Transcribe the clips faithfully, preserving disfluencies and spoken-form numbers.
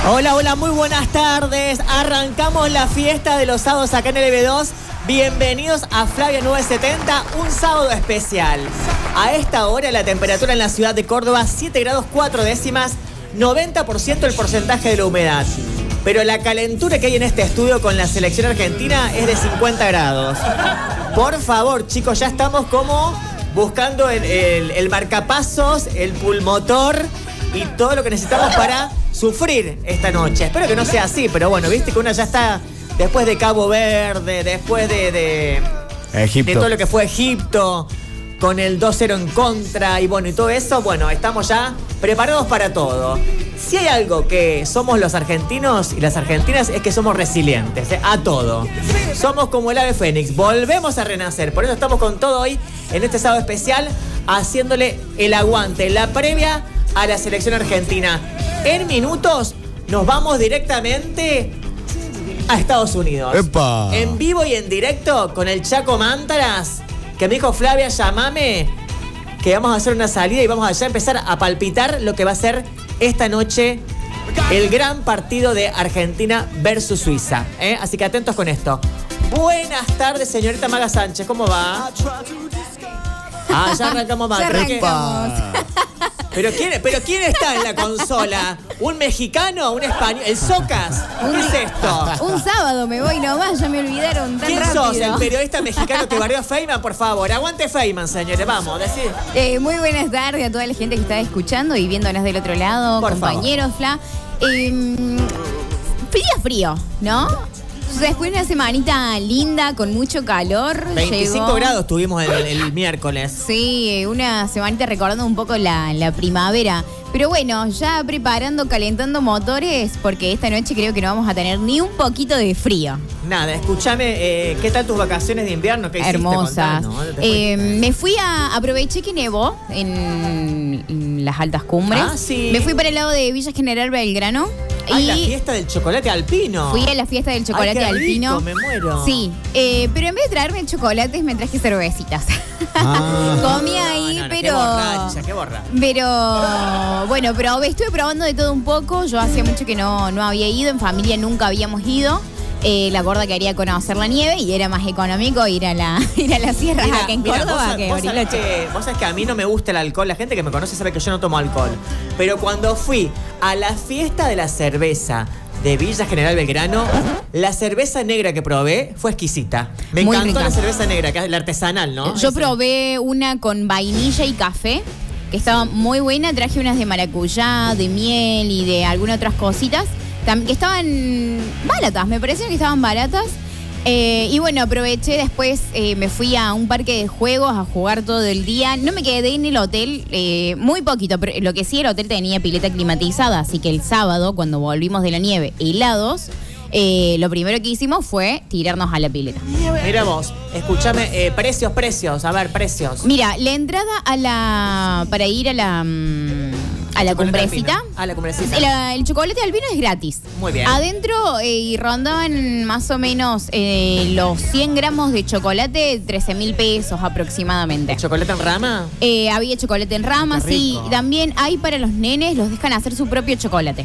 Hola, hola, muy buenas tardes. Arrancamos la fiesta de los sábados acá en el L B dos. Bienvenidos a Flavia novecientos setenta, un sábado especial. A esta hora la temperatura en la ciudad de Córdoba, siete grados cuatro décimas, noventa por ciento el porcentaje de la humedad. Pero la calentura que hay en este estudio con la selección argentina es de cincuenta grados. Por favor, chicos, ya estamos como buscando el, el, el marcapasos, el pulmotor y todo lo que necesitamos para sufrir esta noche. Espero que no sea así, pero bueno, viste que uno ya está después de Cabo Verde, después de, de, Egipto. de todo lo que fue Egipto, con el dos cero en contra y bueno, y todo eso, bueno, estamos ya preparados para todo. Si hay algo que somos los argentinos y las argentinas es que somos resilientes, ¿eh? A todo. Somos como el ave fénix, volvemos a renacer. Por eso estamos con todo hoy en este sábado especial, haciéndole el aguante, la previa a la selección argentina. En minutos nos vamos directamente a Estados Unidos. ¡Epa! En vivo y en directo con el Chaco Mántaras, que me dijo Flavia, llamame, que vamos a hacer una salida y vamos a ya empezar a palpitar lo que va a ser esta noche el gran partido de Argentina versus Suiza, ¿eh? Así que atentos con esto. Buenas tardes, señorita Maga Sánchez, ¿cómo va? Ah, ya arrancamos mal. Ya arrancamos. ¿Pero quién, ¿Pero quién está en la consola? ¿Un mexicano? ¿Un español? ¿El Socas? ¿Qué es esto? Un sábado me voy nomás, ya me olvidaron tan ¿Quién rápido. sos? ¿El periodista mexicano que bardeó a Feynman? Por favor, aguante Feynman, señores. Vamos, decir. Eh, muy buenas tardes a toda la gente que está escuchando y viéndonos del otro lado, Por compañeros, Fla. Eh, frío, frío, ¿no? Después de una semanita linda, con mucho calor. veinticinco llegó... grados tuvimos el, el miércoles. Sí, una semanita recordando un poco la, la primavera. Pero bueno, ya preparando, calentando motores, porque esta noche creo que no vamos a tener ni un poquito de frío. Nada, escúchame, eh, ¿qué tal tus vacaciones de invierno? ¿Qué hiciste? Hermosas. Contanos, ¿no? Eh, me fui a, aproveché que nevó en, en las altas cumbres. Ah, sí. Me fui para el lado de Villa General Belgrano. Ay, y la fiesta del chocolate alpino. fui a la fiesta del chocolate Ay, qué alpino. rico, me muero. Sí, eh, pero en vez de traerme chocolates me traje cervecitas. Ah. Comí ahí, No, no, no, pero... Qué borracha, qué borra. Pero bueno, pero estuve probando de todo un poco. Yo hacía mucho que no, no había ido, en familia nunca habíamos ido. Eh, la gorda quería conocer la nieve y era más económico ir a la, ir a la sierra Mira, acá en mira, Córdoba vos, que vos sabés Bariloche. que, vos sabés que a mí no me gusta el alcohol. La gente que me conoce sabe que yo no tomo alcohol. Pero cuando fui a la fiesta de la cerveza de Villa General Belgrano, la cerveza negra que probé fue exquisita. Me Muy encantó rica. la cerveza negra, que es la artesanal, ¿no? Yo Esa. probé una con vainilla y café, que estaba muy buena. Traje unas de maracuyá, de miel y de algunas otras cositas, tam- que estaban baratas, me parecieron que estaban baratas. Eh, y bueno, aproveché después, eh, me fui a un parque de juegos a jugar todo el día. No me quedé en el hotel, eh, muy poquito, pero lo que sí, el hotel tenía pileta climatizada, así que el sábado, cuando volvimos de la nieve, helados, eh, lo primero que hicimos fue tirarnos a la pileta. Mira vos, escúchame, eh, precios, precios, a ver, precios. Mira, la entrada a la para ir a la mm, a la Chocolate cumbrecita, alpino. A la cumbrecita. el, el chocolate alpino es gratis. Muy bien. Adentro eh, y rondaban más o menos eh, los cien gramos de chocolate, trece mil pesos aproximadamente. ¿El chocolate en rama? Eh, había chocolate en rama, Qué sí. rico. También hay para los nenes, los dejan hacer su propio chocolate.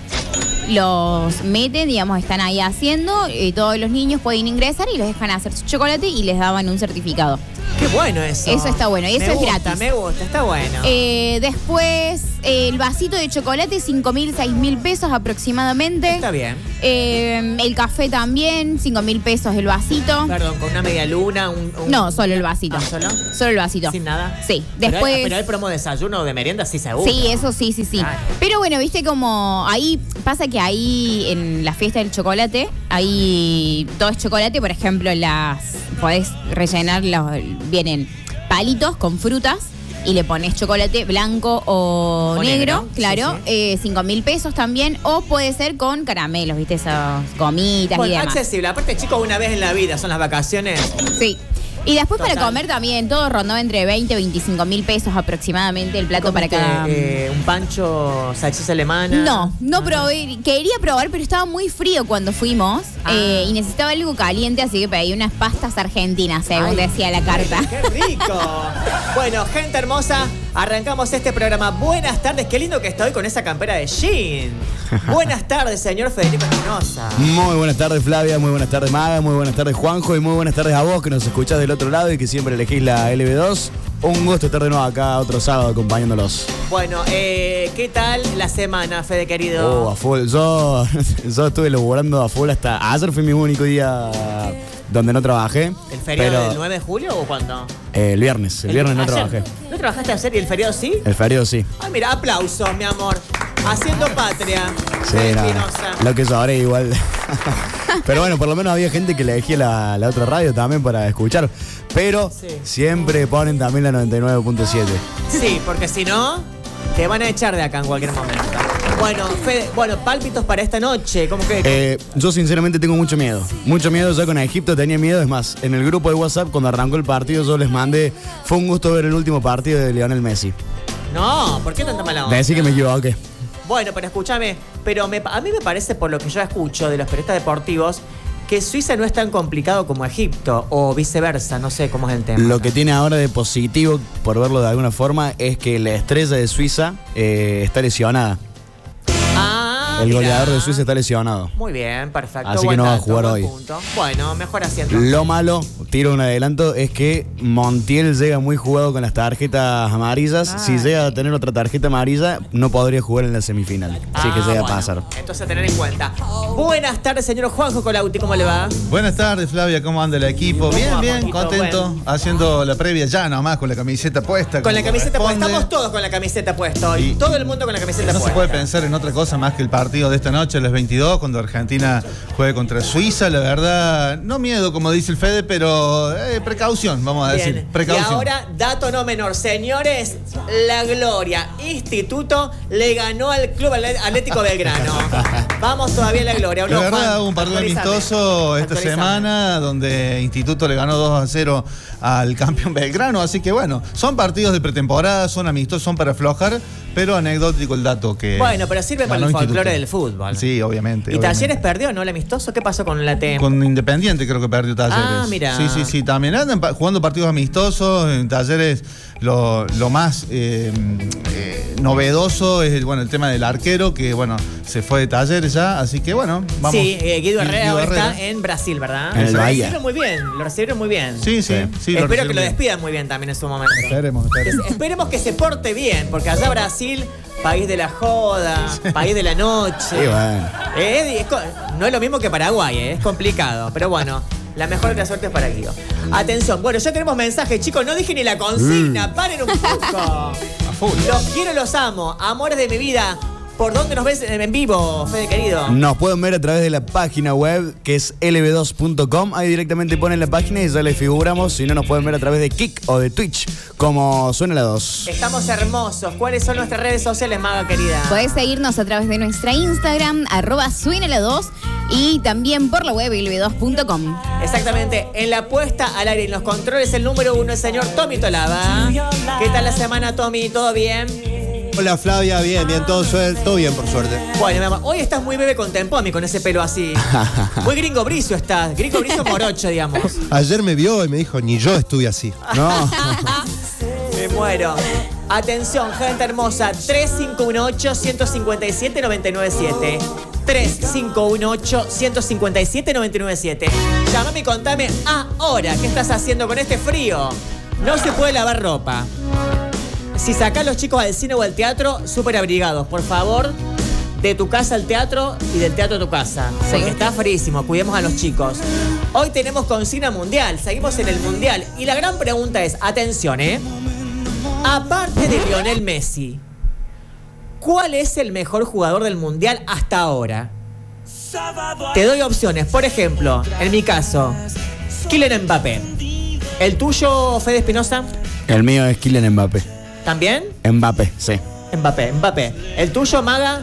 Los meten, digamos, están ahí haciendo, eh, todos los niños pueden ingresar y les dejan hacer su chocolate y les daban un certificado. Qué bueno eso. Eso está bueno, y eso me es gusta, gratis. Me gusta, está bueno. Eh, después, eh, el vasito de chocolate, cinco mil, seis mil pesos aproximadamente. Está bien. Eh, el café también, cinco mil pesos el vasito. Perdón, con una media luna, un... un- No, solo el vasito. ¿Ah, solo? Solo el vasito. Sin nada. Sí, Pero después... hay, pero hay promo de desayuno o de merienda, sí, seguro. Sí, eso sí, sí, sí. Claro. Pero bueno, viste como ahí pasa que ahí en la fiesta del chocolate, ahí todo es chocolate, por ejemplo, las podés rellenar, los, vienen palitos con frutas y le pones chocolate blanco o, O negro, negro, claro, sí, sí. eh, cinco mil pesos también, o puede ser con caramelos, viste, esas gomitas Bueno, y demás. accesible. Aparte, chicos, una vez en la vida son las vacaciones. Sí. Y después Total. para comer también, todo rondó entre veinte y veinticinco mil pesos aproximadamente el plato para ¿Comiste, cada... eh, un pancho, salchicha alemana? No, no Ah. probé. Quería probar, pero estaba muy frío cuando fuimos Ah. eh, y necesitaba algo caliente, así que pedí unas pastas argentinas, según Ay, decía la carta. ¡Qué rico! Bueno, gente hermosa, Arrancamos este programa. Buenas tardes, qué lindo que estoy con esa campera de jean. Buenas tardes, señor Federico Espinosa. Muy buenas tardes, Flavia, muy buenas tardes, Maga, muy buenas tardes, Juanjo, y muy buenas tardes a vos que nos escuchás del otro lado y que siempre elegís la L B dos. Un gusto estar de nuevo acá otro sábado acompañándolos. Bueno, eh, ¿qué tal la semana, Fede querido? Oh, a full. Yo, yo estuve laburando a full hasta ayer, fue mi único día donde no trabajé. ¿El feriado pero, del nueve de julio o cuándo? Eh, el viernes, el viernes no ayer. trabajé. ¿No trabajaste ayer y el feriado sí? El feriado sí. Ay, mira, aplausos, mi amor. Haciendo patria. Sí, no, lo que yo ahora igual. Pero bueno, por lo menos había gente que le elegía la, la otra radio también para escuchar. Pero sí, siempre ponen también la noventa y nueve punto siete. Sí, porque si no, te van a echar de acá en cualquier momento. Bueno, Fede, bueno, pálpitos para esta noche. ¿Cómo que? Eh, yo sinceramente tengo mucho miedo. Mucho miedo. Yo con Egipto tenía miedo. Es más, en el grupo de WhatsApp, cuando arrancó el partido, yo les mandé. Fue un gusto ver el último partido de Lionel Messi. No, ¿por qué tanta mala onda? Decí que me equivoqué. Bueno, pero escúchame, pero me, a mí me parece, por lo que yo escucho de los periodistas deportivos, que Suiza no es tan complicado como Egipto, o viceversa, no sé cómo es el tema. Lo que tiene ahora de positivo, por verlo de alguna forma, es que la estrella de Suiza eh, está lesionada. Ah, el mirá. goleador de Suiza está lesionado. Muy bien, perfecto. Así buen que no va a dato, jugar buen hoy. Punto. Bueno, mejor así entonces. Lo malo, tiro un adelanto, es que Montiel llega muy jugado con las tarjetas amarillas. Ah. Si llega a tener otra tarjeta amarilla, no podría jugar en la semifinal. Así Ah, que llega bueno, a pasar. Entonces a tener en cuenta. Buenas tardes, señor Juanjo Colauti, ¿cómo le va? Buenas tardes, Flavia, ¿cómo anda el equipo? ¿Cómo Bien, va, bien, Juanito? contento, Bueno. haciendo la previa ya nomás con la camiseta puesta. Con la como camiseta puesta. corresponde. Estamos todos con la camiseta puesta hoy. Y- Todo el mundo con la camiseta No puesta. se puede pensar en otra cosa más que el partido de esta noche a las veintidós, cuando Argentina juegue contra Suiza. La verdad, no miedo, como dice el Fede, pero eh, precaución, vamos a Bien. decir. Precaución. Y ahora, dato no menor, señores, la Gloria Instituto le ganó al Club Atlético Belgrano. Vamos todavía a la Gloria. ¿O La no, verdad, Juan? hubo un partido Actualizame. amistoso esta Actualizame. semana donde Instituto le ganó dos a cero al campeón Belgrano. Así que bueno, son partidos de pretemporada, son amistosos, son para aflojar, pero anecdótico el dato que. Bueno, pero sirve para ganó el folclore Instituto. del fútbol. Sí, obviamente. ¿Y obviamente. Talleres perdió, no? El amistoso. ¿Qué pasó con la T? Con Independiente creo que perdió Talleres. Ah, mira. Sí, sí, sí. También andan pa- jugando partidos amistosos. En Talleres lo, lo más eh, eh, novedoso es el, bueno, el tema del arquero, que bueno, se fue de Talleres ya. Así que bueno, vamos. Sí, eh, Guido Herrera Guido ahora está Herrera. en Brasil, ¿verdad? En el lo Bahía. recibieron muy bien, lo recibieron muy bien. Sí, sí, sí. lo Espero que recibieron lo bien. despidan muy bien también en su momento. Esperemos, Que esperemos. se- esperemos que se porte bien, porque allá Brasil, país de la joda, país de la noche. Sí, bueno. Eh, es co- no es lo mismo que Paraguay, eh, es complicado. Pero bueno, la mejor de las suertes para Guido. Atención, bueno, ya tenemos mensajes, chicos. No dije ni la consigna, paren un poco. A full. Los quiero, los amo. Amores de mi vida. ¿Por dónde nos ves en vivo, Fede querido? Nos pueden ver a través de la página web que es L B dos punto com. Ahí directamente ponen la página y ya les figuramos. Si no, nos pueden ver a través de Kik o de Twitch, como suena la dos. Estamos hermosos. ¿Cuáles son nuestras redes sociales, Maga querida? Podés seguirnos a través de nuestra Instagram, arroba suena la dos, y también por la web L B dos punto com. Exactamente, en la puesta al aire, en los controles, el número uno, el señor Tommy Tolaba. ¿Qué tal la semana, Tommy? ¿Todo bien? Hola Flavia, bien, bien, todo, suer- todo bien por suerte. Bueno, mi amor, hoy estás muy bebé con Tempomi, con ese pelo así. Muy gringo bricio estás, gringo bricio morocho, digamos. Ayer me vio y me dijo, ni yo estuve así. No. Me muero. Atención, gente hermosa, tres cinco uno ocho, uno cinco siete, nueve nueve siete. tres cinco uno ocho, uno cinco siete, nueve nueve siete. Llámame y contame ahora qué estás haciendo con este frío. No se puede lavar ropa. Si sacás a los chicos al cine o al teatro, súper abrigados, por favor, de tu casa al teatro y del teatro a tu casa. Porque está frísimo, cuidemos a los chicos. Hoy tenemos consigna mundial, seguimos en el mundial. Y la gran pregunta es, atención, ¿eh? Aparte de Lionel Messi, ¿cuál es el mejor jugador del mundial hasta ahora? Te doy opciones. Por ejemplo, en mi caso, Kylian Mbappé. ¿El tuyo, Fede Espinosa? El mío es Kylian Mbappé. ¿También? Mbappé, sí. Mbappé, Mbappé. ¿El tuyo, Maga?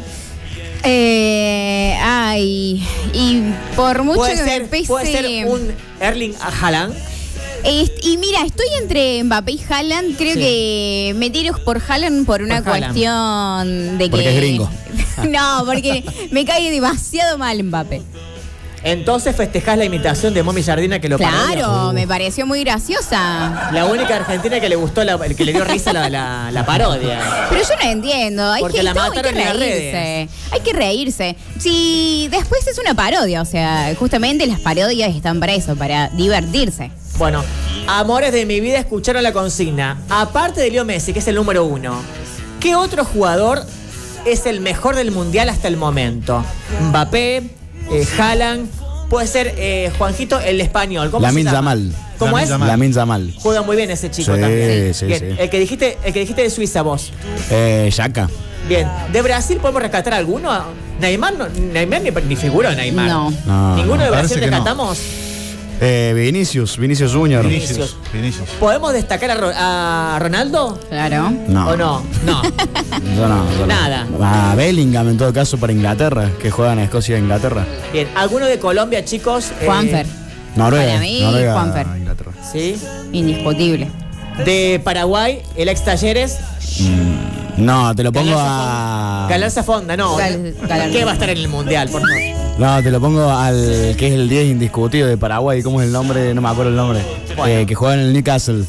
Eh, ay, y por mucho Puede que ser, me pese... puede ser un Erling Haaland. Est- y mira, estoy entre Mbappé y Haaland. Creo Sí. que me tiro por Haaland por una Por Haaland. cuestión de que... Porque es gringo. No, porque me cae demasiado mal Mbappé. Entonces festejás la imitación de Momi Jardina que lo parodia. Claro, me pareció muy graciosa. La única argentina que le gustó, la, que le dio risa la, la, la parodia. Pero yo no entiendo. Hay Porque que, la no, hay mataron que en las reírse. redes. Hay que reírse. Si después es una parodia, o sea, justamente las parodias están para eso, para divertirse. Bueno, amores de mi vida escucharon la consigna. Aparte de Leo Messi, que es el número uno, ¿qué otro jugador es el mejor del mundial hasta el momento? Mbappé, eh, Haaland, puede ser eh, Juanjito el español. ¿Cómo Lamine se llama? Yamal. ¿Cómo Lamine es? Yamal. Lamine Yamal. Juega muy bien ese chico Sí, también. sí, Bien, sí. El que dijiste, el que dijiste de Suiza, vos. Eh, Yaka. Bien, ¿de Brasil podemos rescatar alguno? Neymar, no, Neymar ni, ni figuró Neymar. No. No, ¿Ninguno de no, Brasil parece que no. rescatamos? Eh, Vinicius, Vinicius Junior. Vinicius. Vinicius. ¿Podemos destacar a, Ro- a Ronaldo? Claro. No. ¿O no? No. Yo no, yo no. Nada. A Bellingham en todo caso para Inglaterra, que juegan en Escocia e Inglaterra. Bien, ¿alguno de Colombia, chicos? Eh, Juanfer. Noruega. Para mí, Noruega, Juanfer. Inglaterra. Sí. Indiscutible. De Paraguay, el ex Talleres. No, te lo pongo Galarza a. Galarza Fonda, no. Gal- Galarza. ¿Qué va a estar en el mundial, por favor? No, te lo pongo al que es el diez indiscutido de Paraguay. ¿Cómo es el nombre? No me acuerdo el nombre. Bueno. Eh, que juega en el Newcastle.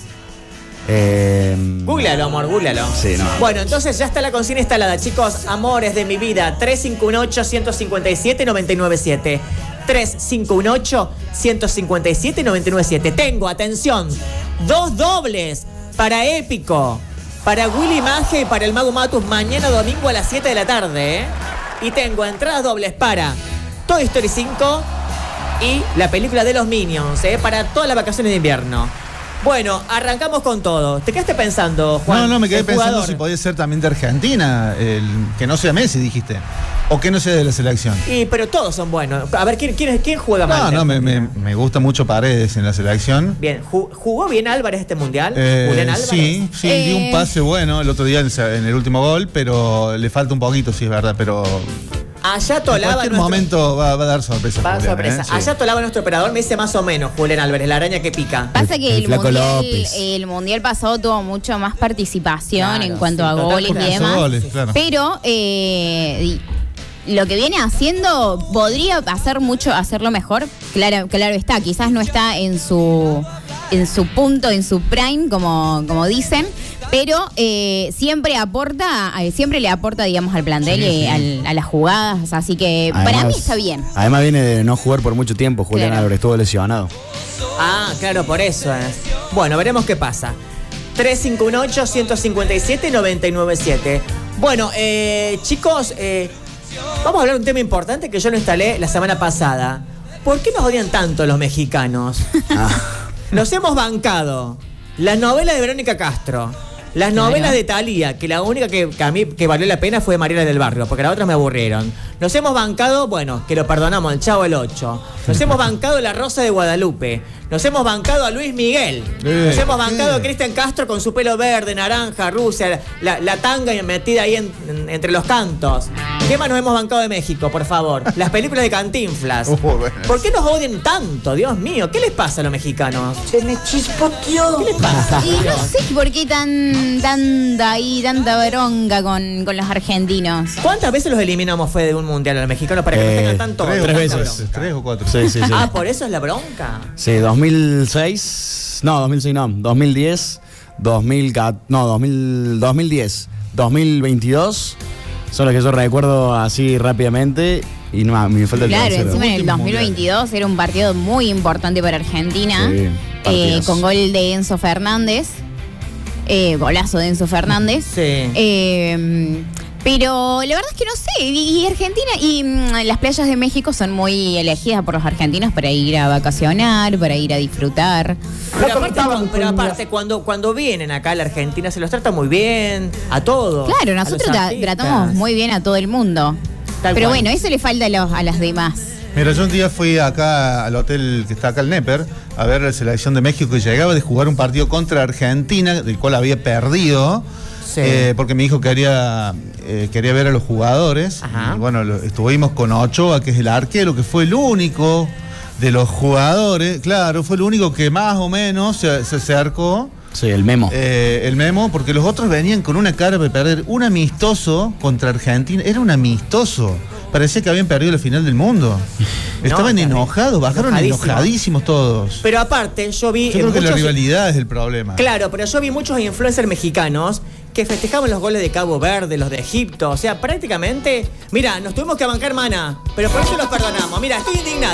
Eh, Googlealo, amor, googlealo. Sí, no. Bueno, entonces ya está la consigna instalada, chicos. Amores de mi vida, tres cinco uno ocho, uno cinco siete, nueve nueve siete. tres cinco uno ocho, uno cinco siete, nueve nueve siete. Tengo, atención, dos dobles para Épico, para Willy Magia y para el Mago Matus mañana domingo a las siete de la tarde, ¿eh? Y tengo entradas dobles para Toy Story cinco y la película de los Minions, ¿eh? Para todas las vacaciones de invierno. Bueno, arrancamos con todo. ¿Te quedaste pensando, Juan? No, no, me quedé el pensando jugador? si podía ser también de Argentina, el, que no sea Messi, dijiste. O que no sea de la selección. Y, pero todos son buenos. A ver, ¿quién, quién, quién juega No, mal? no, me, me, me gusta mucho Paredes en la selección. Bien, ¿ju- ¿jugó bien Álvarez este mundial? Eh, ¿Julián Álvarez? sí, sí, Eh. dio un pase bueno el otro día en, en el último gol, pero le falta un poquito, sí, es verdad, pero Allá en Tolaba cualquier nuestro... momento va, va a dar sorpresa. Va a Julián, sorpresa. ¿eh? Sí. Allá Tolaba nuestro operador me dice más o menos, Julián Álvarez, la araña que pica. Pasa que El el, Flaco mundial, López. el mundial pasado tuvo mucho más participación Claro, en cuanto sí, a total, goles y porque Hizo demás. goles, claro. Pero eh, y- lo que viene haciendo podría hacer mucho, hacerlo mejor. Claro, claro está, quizás no está en su en su punto, en su prime, como, como dicen, pero eh, siempre aporta, eh, siempre le aporta, digamos, al plantel Sí, y sí. al- a las jugadas. Así que para Además- mí está bien. Además viene de no jugar por mucho tiempo. Julián Claro. Álvarez estuvo lesionado. Ah, claro, por eso es. Bueno, veremos qué pasa. tres cinco uno ocho, uno cinco siete, nueve nueve siete. Bueno, eh, chicos, eh, vamos a hablar de un tema importante que yo lo instalé la semana pasada. ¿Por qué nos odian tanto los mexicanos? Ah. Nos hemos bancado las novelas de Verónica Castro, las novelas Claro. de Thalía, que la única que, que a mí que valió la pena fue Mariela del Barrio, porque las otras me aburrieron. Nos hemos bancado, bueno, que lo perdonamos, el Chavo el ocho. Nos hemos bancado La Rosa de Guadalupe. Nos hemos bancado a Luis Miguel. Eh, Nos hemos bancado a eh. Cristian Castro con su pelo verde, naranja, Rusia, la, la tanga metida ahí en- en- entre los cantos. ¿Qué más nos hemos bancado de México, por favor? Las películas de Cantinflas. Uh, bueno. ¿Por qué nos odian tanto? Dios mío, ¿qué les pasa a los mexicanos? Se me chispoteó. ¿Qué les pasa? Y no sé por qué tan tanta ahí, tanta bronca con, con los argentinos. ¿Cuántas veces los eliminamos fue de un mundial a los mexicanos para que Eh, nos tengan tanto Tres, tanta tres o- veces. bronca? Tres o cuatro. Sí, sí, sí. Ah, por eso es la bronca. Sí, dos mil seis. No, dos mil seis no. dos mil diez. dos mil catorce. No, dos mil, dos mil diez. dos mil veintidós. Son los que yo recuerdo así rápidamente. Y no, me falta el Claro, tercero. encima en el Últimos dos mil veintidós era un partido muy importante para Argentina, Sí, eh, partidazo. con gol de Enzo Fernández, eh, golazo de Enzo Fernández. Sí. Eh, pero la verdad es que no sé, y, y Argentina y mm, las playas de México son muy elegidas por los argentinos para ir a vacacionar, para ir a disfrutar. Pero aparte, cu- pero aparte, cuando, cuando vienen acá a la Argentina se los trata muy bien, a todos. Claro, a nosotros los tra- artistas. tratamos muy bien a todo el mundo. Tal Pero cual. bueno, eso le falta a, los, a las demás. Mira, yo un día fui acá al hotel que está acá, el Neper, a ver la selección de México que llegaba de jugar un partido contra Argentina, del cual había perdido, Sí. eh, porque mi hijo quería, eh, quería ver a los jugadores. Ajá. Y bueno, lo- estuvimos con Ochoa, que es el arquero, que fue el único de los jugadores, claro, fue el único que más o menos se, se acercó. Sí, el memo. Eh, el memo, porque los otros venían con una cara de perder un amistoso contra Argentina. Era un amistoso. parecía que habían perdido la final del mundo. Estaban terrible. enojados, bajaron Enojadísimos. enojadísimos todos. Pero aparte, yo vi. Yo creo en que la muchos- rivalidad es el problema. Claro, pero yo vi muchos influencers mexicanos que festejaban los goles de Cabo Verde, los de Egipto. O sea, prácticamente. Mira, nos tuvimos que bancar mana, pero por eso los perdonamos. Mira, estoy indignado.